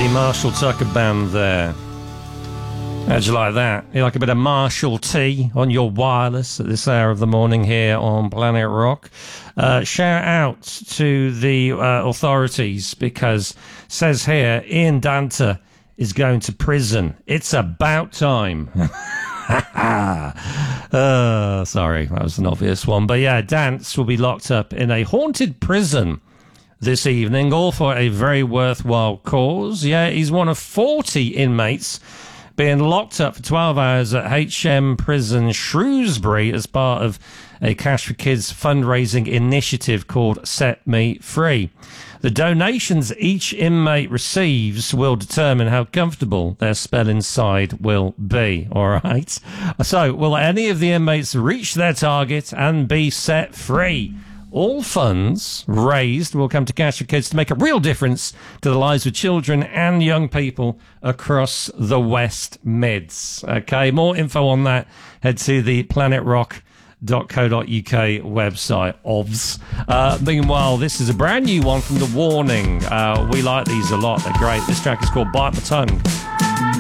The Marshall Tucker Band there. How'd you like that? You like a bit of Marshall T on your wireless at this hour of the morning here on Planet Rock? Shout out to the authorities, because says here Ian Danter is going to prison. It's about time. Sorry, that was an obvious one. But yeah, Dance will be locked up in a haunted prison this evening, all for a very worthwhile cause. Yeah, he's one of 40 inmates being locked up for 12 hours at HM Prison Shrewsbury as part of a Cash for Kids fundraising initiative called Set Me Free. The donations each inmate receives will determine how comfortable their spell inside will be. All right. So, will any of the inmates reach their target and be set free? All funds raised will come to Cash for Kids to make a real difference to the lives of children and young people across the West Mids. Okay, more info on that, head to the planetrock.co.uk website, OVS. Meanwhile, this is a brand new one from The Warning. We like these a lot. They're great. This track is called Bite My Tongue.